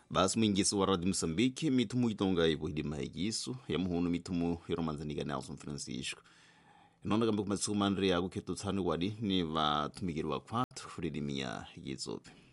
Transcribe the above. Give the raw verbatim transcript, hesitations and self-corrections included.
basi mwingisi wa Radio Moçambique mithumu itonga ivo hidima higisu ya muhunu mithumu hiromanzaniga Nelson Francisco inona kambe kumatsuku manri yaku keto tsani wadi ni vathumikiri wa kwathu kulilimi ya higizope.